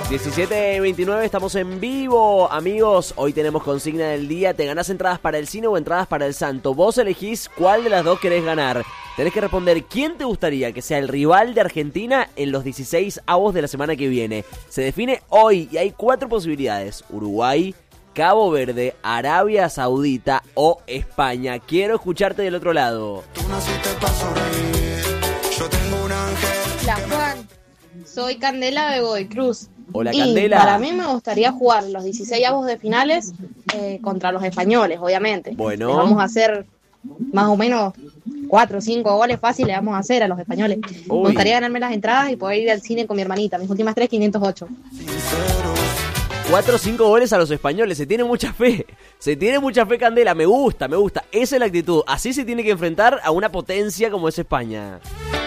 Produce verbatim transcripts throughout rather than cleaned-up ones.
diecisiete veintinueve, estamos en vivo, amigos. Hoy tenemos consigna del día. ¿Te ganás entradas para el cine o entradas para el Santo? Vos elegís cuál de las dos querés ganar. Tenés que responder quién te gustaría que sea el rival de Argentina en los dieciséis avos de la semana que viene. Se define hoy y hay cuatro posibilidades: Uruguay, Cabo Verde, Arabia Saudita o España. Quiero escucharte del otro lado. Tú naciste para sobrevivir. Yo tengo un ángel. Hola, Juan. Soy Candela de Godoy Cruz. Hola, y Candela. Para mí me gustaría jugar los dieciséis avos de finales eh, contra los españoles, obviamente. Bueno. Les vamos a hacer más o menos cuatro o cinco goles fáciles, vamos a hacer a los españoles. Uy. Me gustaría ganarme las entradas y poder ir al cine con mi hermanita. Mis últimas tres, quinientos ocho. Cuatro o cinco goles a los españoles. Se tiene mucha fe. Se tiene mucha fe, Candela. Me gusta, me gusta. Esa es la actitud. Así se tiene que enfrentar a una potencia como es España.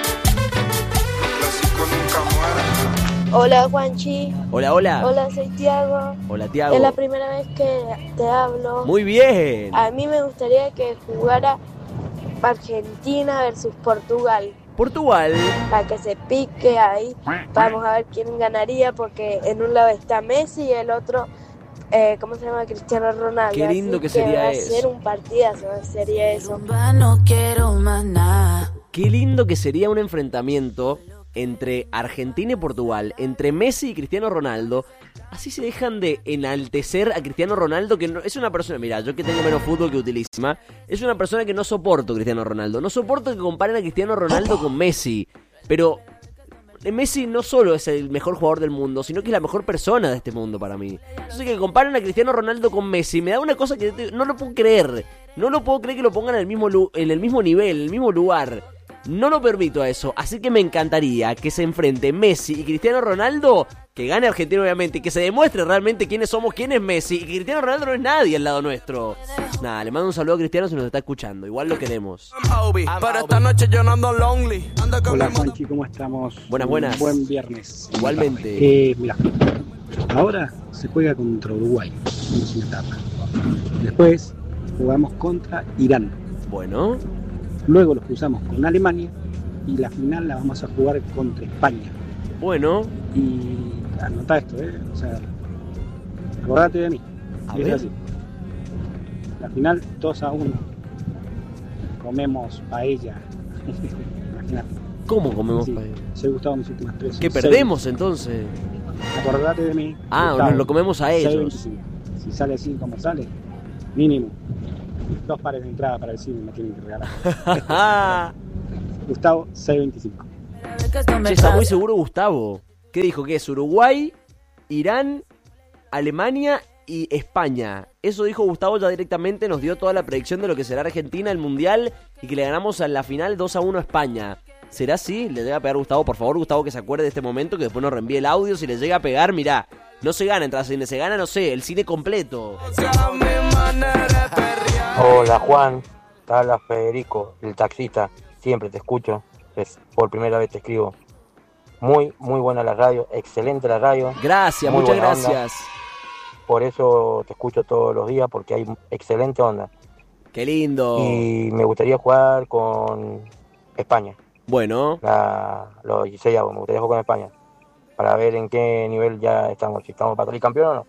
Hola, Juanchi. Hola, hola. Hola, soy Tiago. Hola, Tiago. Es la primera vez que te hablo. Muy bien. A mí me gustaría que jugara Argentina versus Portugal. Portugal. Para que se pique ahí. Vamos a ver quién ganaría, porque en un lado está Messi y el otro, eh, ¿cómo se llama? Cristiano Ronaldo. Qué lindo Así que sería va eso. a ser un partidazo, sería eso. No quiero más nada. Qué lindo que sería un enfrentamiento entre Argentina y Portugal, entre Messi y Cristiano Ronaldo. Así se dejan de enaltecer a Cristiano Ronaldo, que no, es una persona, mira, yo que tengo menos fútbol que utilísima, es una persona que no soporto a Cristiano Ronaldo. No soporto que comparen a Cristiano Ronaldo con Messi. Pero Messi no solo es el mejor jugador del mundo, sino que es la mejor persona de este mundo para mí. Entonces que comparen a Cristiano Ronaldo con Messi me da una cosa que no lo puedo creer. No lo puedo creer que lo pongan en el mismo, en el mismo nivel, en el mismo lugar. No lo permito a eso, así que me encantaría que se enfrente Messi y Cristiano Ronaldo, que gane Argentina obviamente, y que se demuestre realmente quiénes somos, quién es Messi, y que Cristiano Ronaldo no es nadie al lado nuestro. Nada, le mando un saludo a Cristiano si nos está escuchando, igual lo queremos. Pero esta noche yo no ando lonely. Hola, Juanchi, ¿cómo estamos? Buenas, buenas. Un buen viernes. Igualmente. Eh, mira, ahora se juega contra Uruguay, es una etapa. Después jugamos contra Irán. Bueno. Luego los cruzamos con Alemania y la final la vamos a jugar contra España. Bueno. Y anotá esto, ¿eh? O sea, acordate de mí. A es ver. así. La final dos a uno. Comemos paella. Imagínate. ¿Cómo comemos Sí, paella? soy Gustavo mis últimas tres. ¿Qué Seis. perdemos entonces? Acordate de mí. Ah, Gustavo, nos lo comemos a seis ellos. veinticinco. Si sale así como sale, mínimo dos pares de entrada para el cine me tienen que regalar. Gustavo, seis veinticinco. Che, está muy seguro Gustavo. ¿Qué dijo? ¿Qué es? Uruguay, Irán, Alemania y España. Eso dijo Gustavo ya directamente, nos dio toda la predicción de lo que será Argentina, el Mundial, y que le ganamos en la final dos a uno a España. ¿Será así? Le debe pegar Gustavo, por favor, Gustavo, que se acuerde de este momento, que después nos reenvíe el audio. Si le llega a pegar, mirá, no se gana entrar al cine, se gana, no sé, el cine completo. Hola, Juan, te habla Federico, el taxista. Siempre te escucho, es por primera vez te escribo. Muy, muy buena la radio, excelente la radio. Gracias, muy muchas buena gracias. Onda. Por eso te escucho todos los días, porque hay excelente onda. Qué lindo. Y me gustaría jugar con España. Bueno. La, los dieciséis avos, me gustaría jugar con España. Para ver en qué nivel ya estamos, si estamos para salir campeón o no.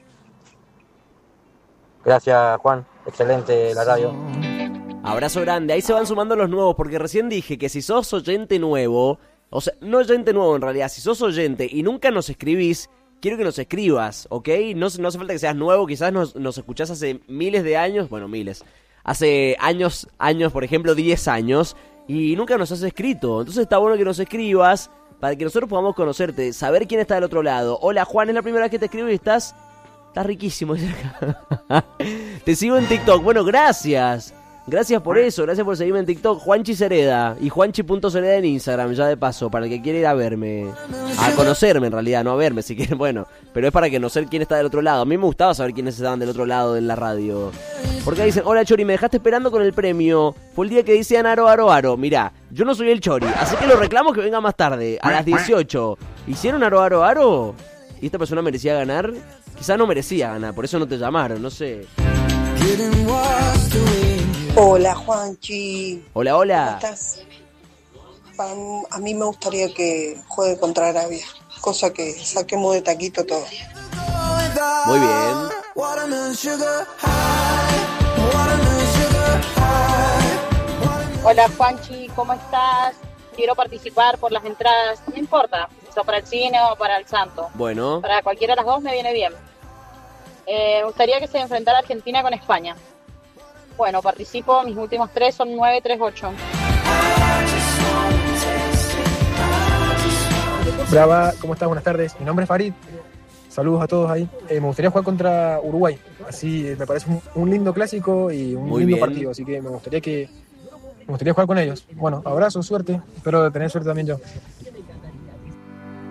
Gracias, Juan, excelente la radio. Abrazo grande, ahí se van sumando los nuevos, porque recién dije que si sos oyente nuevo, o sea, no oyente nuevo en realidad, si sos oyente y nunca nos escribís, quiero que nos escribas, ¿ok? No, no hace falta que seas nuevo, quizás nos, nos escuchás hace miles de años, bueno, miles, hace años, años, por ejemplo, diez años, y nunca nos has escrito, entonces está bueno que nos escribas, para que nosotros podamos conocerte, saber quién está del otro lado. Hola, Juan, es la primera vez que te escribo y estás, estás riquísimo. Te sigo en TikTok, bueno, gracias. Gracias por eso, gracias por seguirme en TikTok. Juanchi Cereda y Juanchi.Cereda en Instagram, ya de paso, para el que quiera ir a verme. A conocerme en realidad, no a verme si quieren, bueno. Pero es para conocer quién está del otro lado. A mí me gustaba saber quiénes estaban del otro lado en la radio. Porque dicen, hola Chori, me dejaste esperando con el premio. Fue el día que decían aro, aro, aro. Mirá, yo no soy el Chori, así que lo reclamo que venga más tarde, a las dieciocho. ¿Hicieron aro, aro, aro? ¿Y esta persona merecía ganar? Quizá no merecía ganar, por eso no te llamaron, no sé. Hola, Juanchi. Hola, hola. ¿Cómo estás? A mí me gustaría que juegue contra Arabia. cosa que saquemos de taquito todo. Muy bien. Hola Juanchi, ¿cómo estás? Quiero participar por las entradas, no importa, si para el cine o para el Santo. Bueno. Para cualquiera de las dos me viene bien. Eh, me gustaría que se enfrentara Argentina con España. Bueno, participo, mis últimos tres son nueve tres ocho. Brava, ¿cómo estás? Buenas tardes. Mi nombre es Farid. Saludos a todos ahí. Eh, me gustaría jugar contra Uruguay. Así eh, me parece un, un lindo clásico y un Muy lindo bien. partido. Así que me gustaría que me gustaría jugar con ellos. Bueno, abrazo, suerte. Espero tener suerte también yo.